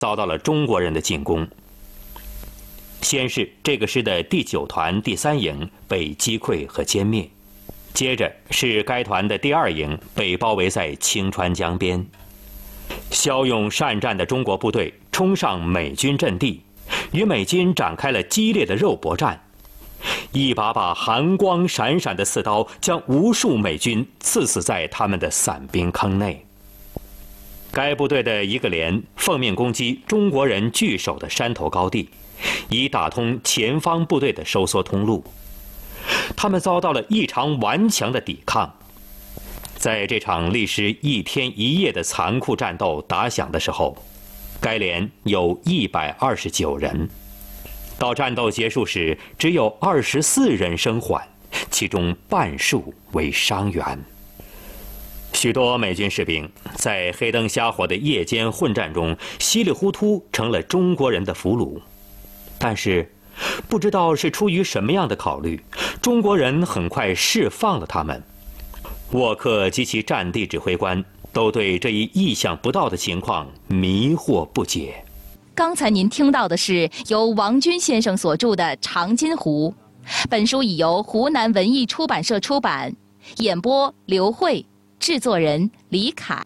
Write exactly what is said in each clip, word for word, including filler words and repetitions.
遭到了中国人的进攻。先是这个师的第九团第三营被击溃和歼灭，接着是该团的第二营被包围在清川江边。骁勇善战的中国部队冲上美军阵地，与美军展开了激烈的肉搏战。一把把寒光闪闪的刺刀将无数美军刺死在他们的伞兵坑内。该部队的一个连奉命攻击中国人据守的山头高地，以打通前方部队的收缩通路。他们遭到了异常顽强的抵抗。在这场历时一天一夜的残酷战斗打响的时候，该连有一百二十九人。到战斗结束时，只有二十四人生还，其中半数为伤员。许多美军士兵在黑灯瞎火的夜间混战中，稀里糊涂成了中国人的俘虏。但是，不知道是出于什么样的考虑，中国人很快释放了他们。沃克及其战地指挥官都对这一意想不到的情况迷惑不解。 刚才您听到的是由王军先生所著的《长津湖》，本书已由湖南文艺出版社出版，演播刘慧，制作人李凯。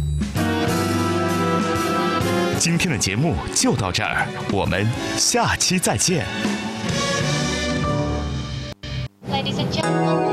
今天的节目就到这儿，我们下期再见。Ladies and gentlemen.